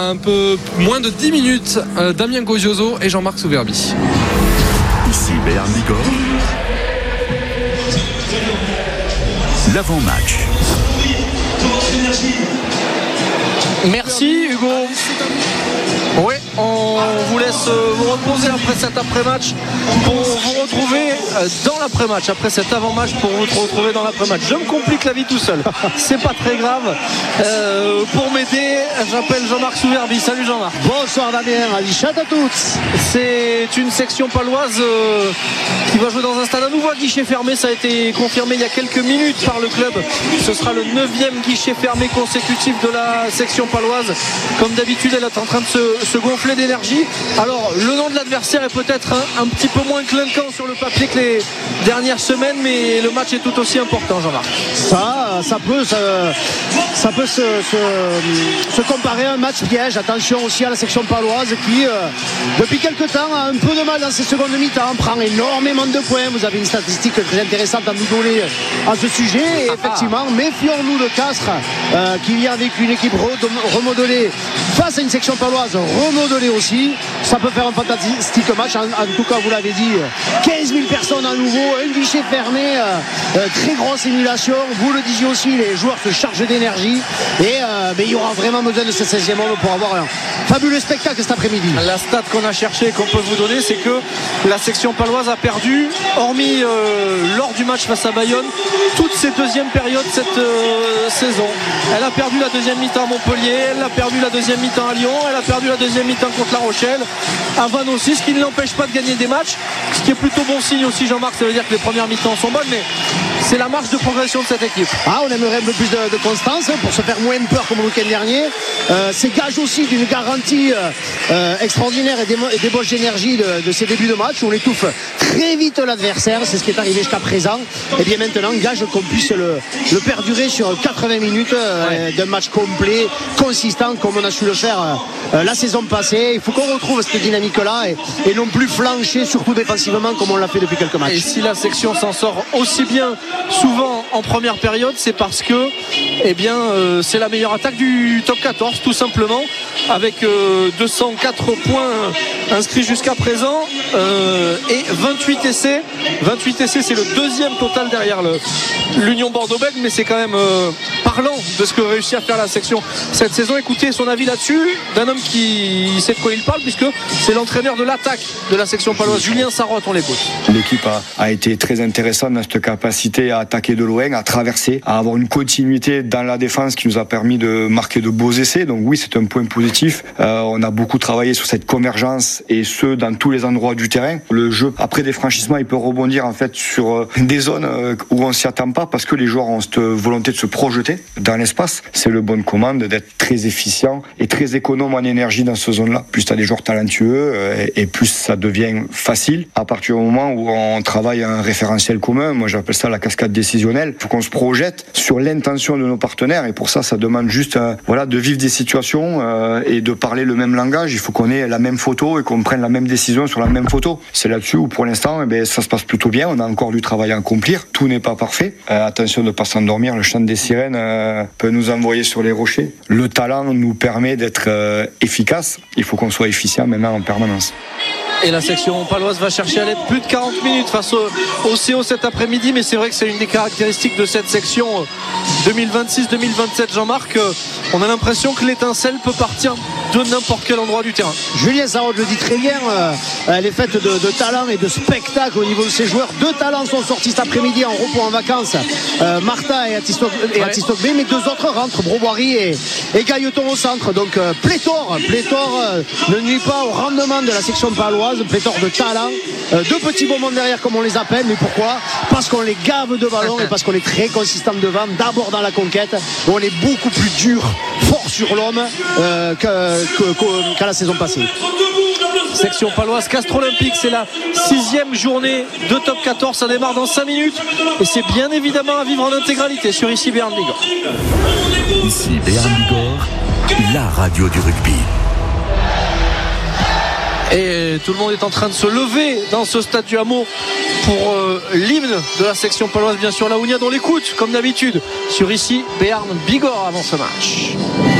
Un peu moins de 10 minutes, Damien Gozioso et Jean-Marc Souverbi. Ici Béarn Bigorre. L'avant-match. Merci Hugo. Oui, on vous laisse vous reposer après cet après-match pour vous retrouver dans l'après-match, après cet avant-match pour vous retrouver dans l'après-match. Je me complique la vie tout seul, c'est pas très grave. Pour m'aider, j'appelle Jean-Marc Souverbi. Salut Jean-Marc. Bonsoir Damien, Alichat à tous. C'est une section paloise qui va jouer dans un stade à nouveau à guichet fermé. Ça a été confirmé il y a quelques minutes par le club. Ce sera le 9e guichet fermé consécutif de la section paloise. Comme d'habitude, elle est en train de se gonfler d'énergie. Alors le nom de l'adversaire est peut-être un petit peu moins clinquant sur le papier que les dernières semaines, mais le match est tout aussi important, Jean-Marc. Ça peut se comparer à un match piège. Attention aussi à la section paloise qui depuis quelques temps a un peu de mal dans ses secondes mi-temps, prend énormément de points. Vous avez une statistique très intéressante à nous donner à ce sujet. Et effectivement, méfions-nous de Castres qui vient avec une équipe remodelée face à une section paloise remodelée aussi. Ça peut faire un fantastique match. En tout cas, vous l'avez dit, 15 000 personnes à nouveau, un guichet fermé, très grosse émulation. Vous le disiez aussi, les joueurs se chargent d'énergie et il y aura vraiment besoin de ce 16e homme pour avoir un fabuleux spectacle cet après-midi. La stat qu'on a cherché et qu'on peut vous donner, c'est que la section paloise a perdu, hormis lors du match face à Bayonne, toutes ses deuxièmes périodes cette saison. Elle a perdu la deuxième mi-temps à Montpellier, elle a perdu la deuxième mi-temps à Lyon, elle a perdu la deuxième mi-temps contre La Rochelle, à Vannes aussi, ce qui ne l'empêche pas de gagner des matchs, ce qui est plutôt bon signe aussi, Jean-Marc. Ça veut dire que les premières mi-temps sont bonnes, mais c'est la marge de progression de cette équipe. On aimerait un peu plus de constance pour se faire moins peur comme le week-end dernier. C'est gage aussi d'une garantie extraordinaire et d'ébauche d'énergie de ces débuts de match. On étouffe très vite l'adversaire, c'est ce qui est arrivé jusqu'à présent. Et bien maintenant, gage qu'on puisse le perdurer sur 80 minutes d'un match complet, consistant comme on a su le faire la saison passée. Il faut qu'on retrouve cette dynamique-là et non plus flancher, surtout défensivement, comme on l'a fait depuis quelques matchs. Et si la section s'en sort aussi bien souvent en première période, c'est parce que c'est la meilleure attaque du top 14, tout simplement, avec 204 points inscrits jusqu'à présent et 28 essais. 28 essais, c'est le deuxième total derrière l'Union Bordeaux-Bègles, mais c'est quand même parlant de ce que réussit à faire la section cette saison. Écoutez son avis là-dessus d'un homme qui sait de quoi il parle, puisque c'est l'entraîneur de l'attaque de la section paloise, Julien Sarrotte. On l'écoute. L'équipe a été très intéressante dans cette capacité à attaquer de loin, à traverser, à avoir une continuité dans la défense qui nous a permis de marquer de beaux essais. Donc oui, c'est un point positif. On a beaucoup travaillé sur cette convergence et ce dans tous les endroits du terrain. Le jeu après des franchissements, il peut rebondir en fait sur des zones où on s'y attend pas, parce que les joueurs ont cette volonté de se projeter dans l'espace. C'est le bon commande d'être très efficient et très économe en énergie dans cette zone-là. Plus tu as des joueurs talentueux et plus ça devient facile à partir du moment où on travaille un référentiel commun. Moi j'appelle ça la cascade décisionnelle. Il faut qu'on se projette sur l'intention de nos partenaires, et pour ça demande juste de vivre des situations et de parler le même langage. Il faut qu'on ait la même photo et qu'on prenne la même décision sur la même photo. C'est là-dessus où pour l'instant ça se passe plutôt bien. On a encore du travail à accomplir, tout n'est pas parfait. Attention de ne pas s'endormir, le chant des sirènes peut nous envoyer sur les rochers. Le talent nous permet d'être efficace, il faut qu'on soit efficient maintenant en permanence. Et la section paloise va chercher à l'être plus de 40 minutes face au CO cet après-midi, mais c'est vrai que c'est une des caractéristiques de cette section 2026-2027, Jean-Marc. On a l'impression que l'étincelle peut partir de n'importe quel endroit du terrain. Julien Sarraute le dit très bien, elle est faite de talent et de spectacle au niveau de ses joueurs. 2 talents sont sortis cet après-midi en repos en vacances, Martin et Atistogbe, mais 2 autres rentrent, Broboiry et Gailleton au centre. Donc pléthore ne nuit pas au rendement de la section paloise, pléthore de talent, 2 petits moments derrière comme on les appelle. Mais pourquoi ? Parce qu'on les gave de ballon et parce qu'on est très consistant devant, d'abord dans la conquête, où on est beaucoup plus dur, fort sur l'homme qu'à la saison passée. Section paloise Castres Olympique, c'est la 6e journée de top 14, ça démarre dans 5 minutes et c'est bien évidemment à vivre en intégralité sur ici Béarn Bigorre. Ici Béarn Bigorre, la radio du rugby. Et tout le monde est en train de se lever dans ce stade du Hameau pour l'hymne de la section paloise, bien sûr, la Ougnade. On l'écoute comme d'habitude sur ici Béarn Bigorre avant ce match.